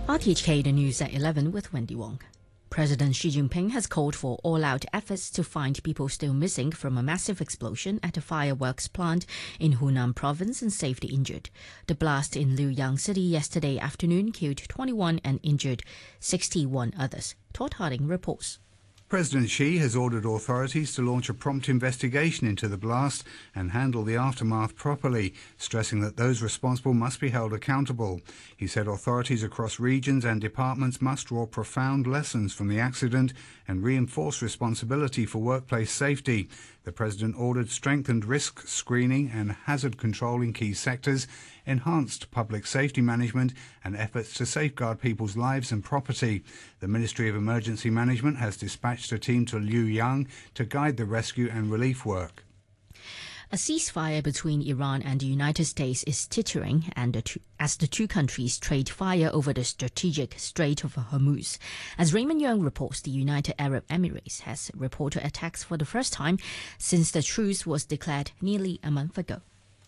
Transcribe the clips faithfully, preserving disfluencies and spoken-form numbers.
R T H K, the news at eleven with Wendy Wong. President Xi Jinping has called for all-out efforts to find people still missing from a massive explosion at a fireworks plant in Hunan province and save the injured. The blast in Luoyang City yesterday afternoon killed twenty-one and injured sixty-one others. Todd Harding reports. President Xi has ordered authorities to launch a prompt investigation into the blast and handle the aftermath properly, stressing that those responsible must be held accountable. He said authorities across regions and departments must draw profound lessons from the accident and reinforce responsibility for workplace safety. The president ordered strengthened risk screening and hazard control in key sectors, enhanced public safety management and efforts to safeguard people's lives and property. The Ministry of Emergency Management has dispatched a team to Luoyang to guide the rescue and relief work. A ceasefire between Iran and the United States is tittering and the two, as the two countries trade fire over the strategic Strait of Hormuz. As Raymond Young reports, the United Arab Emirates has reported attacks for the first time since the truce was declared nearly a month ago.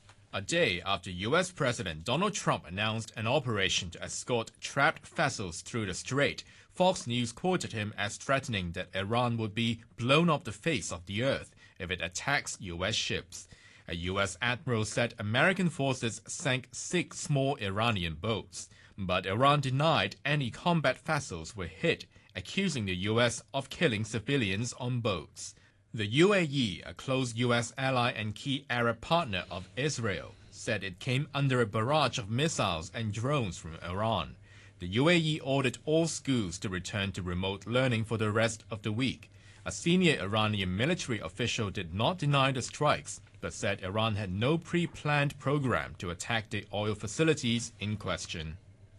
A day after U S President Donald Trump announced an operation to escort trapped vessels through the strait, Fox News quoted him as threatening that Iran would be blown off the face of the earth if it attacks U S ships. A U S admiral said American forces sank six small Iranian boats, but Iran denied any combat vessels were hit, accusing the U S of killing civilians on boats. The U A E, a close U S ally and key Arab partner of Israel, said it came under a barrage of missiles and drones from Iran. The U A E ordered all schools to return to remote learning for the rest of the week. A senior Iranian military official did not deny the strikes, but said Iran had no pre-planned program to attack the oil facilities in question.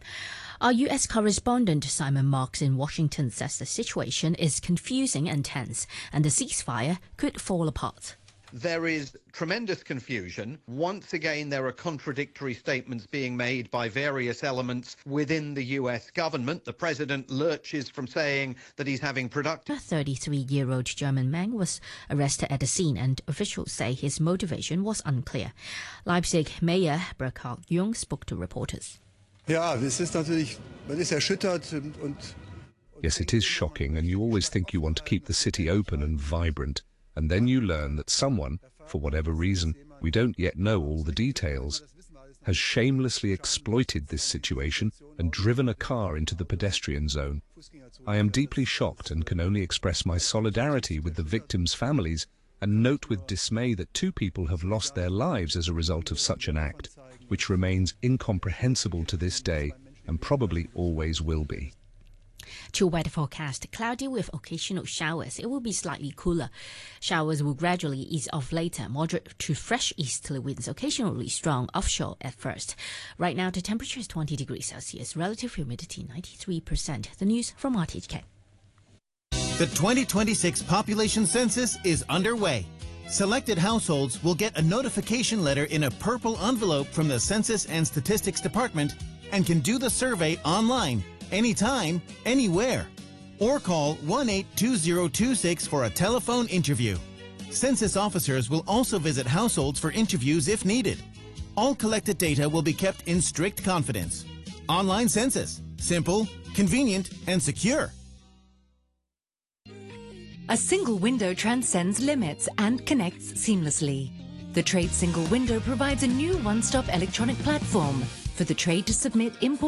Our U S correspondent Simon Marks in Washington says the situation is confusing and tense, and the ceasefire could fall apart. There is tremendous confusion. Once again, there are contradictory statements being made by various elements within the U S government. The president lurches from saying that he's having productive... A thirty-three-year-old German man was arrested at the scene, and officials say his motivation was unclear. Leipzig Mayor Burkhard Jung spoke to reporters. Ja, es ist natürlich, man ist erschüttert und... Yes, it is shocking, and you always think you want to keep the city open and vibrant. And then you learn that someone, for whatever reason, we don't yet know all the details, has shamelessly exploited this situation and driven a car into the pedestrian zone. I am deeply shocked and can only express my solidarity with the victims' families and note with dismay that two people have lost their lives as a result of such an act, which remains incomprehensible to this day and probably always will be. Chill weather forecast: cloudy with occasional showers. It will be slightly cooler. Showers will gradually ease off later. Moderate to fresh easterly winds, occasionally strong offshore at first. Right now, the temperature is twenty degrees Celsius. Relative humidity ninety-three percent. The news from R T H K. The twenty twenty-six population census is underway. Selected households will get a notification letter in a purple envelope from the Census and Statistics Department and can do the survey online, anytime, anywhere. Or call one eight two zero two six for a telephone interview. Census officers will also visit households for interviews if needed. All collected data will be kept in strict confidence. Online census. Simple, convenient, and secure. A single window transcends limits and connects seamlessly. The Trade Single Window provides a new one-stop electronic platform for the trade to submit import